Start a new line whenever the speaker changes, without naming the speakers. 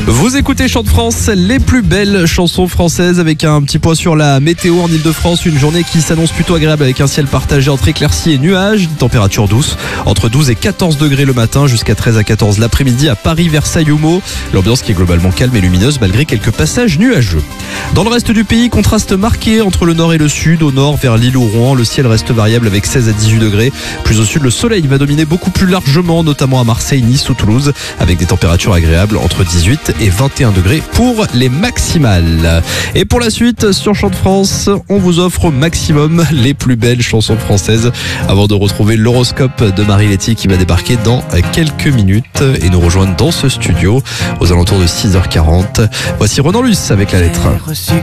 Vous écoutez Chant de France, les plus belles chansons françaises, avec un petit point sur la météo en Ile-de-France. Une journée qui s'annonce plutôt agréable avec un ciel partagé entre éclaircies et nuages. Une température douce, entre 12 et 14 degrés le matin, jusqu'à 13 à 14 l'après-midi à Paris, Versailles ou Meaux. L'ambiance qui est globalement calme et lumineuse malgré quelques passages nuageux. Dans le reste du pays, contraste marqué entre le nord et le sud. Au nord, vers Lille ou Rouen, le ciel reste variable avec 16 à 18 degrés. Plus au sud, le soleil va dominer beaucoup plus largement, notamment à Marseille, Nice ou Toulouse, avec des températures agréables entre 18 et 21 degrés pour les maximales. Et pour la suite, sur Chant de France, on vous offre au maximum les plus belles chansons françaises avant de retrouver l'horoscope de Marie Letty qui va débarquer dans quelques minutes et nous rejoindre dans ce studio aux alentours de 6h40. Voici Renan Luce avec la lettre.